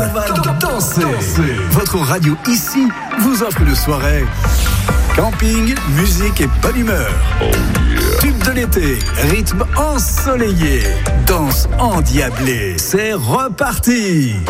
On va danser. Votre radio ici vous offre une soirée camping, musique et bonne humeur. Tube de l'été, rythme ensoleillé, danse endiablée. C'est reparti.